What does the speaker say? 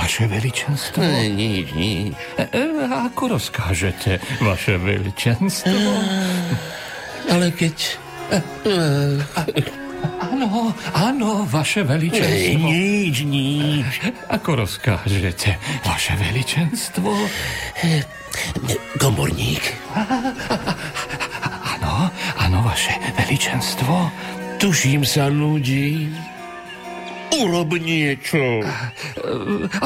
Vaše veličenstvo? Nič. Ako rozkážete, vaše veličenstvo? Ale keď... Áno, vaše veličenstvo. Nič. Ako rozkážete, vaše veličenstvo? Komorník. Áno, vaše veličenstvo. Tuším sa nudí. Urob niečo.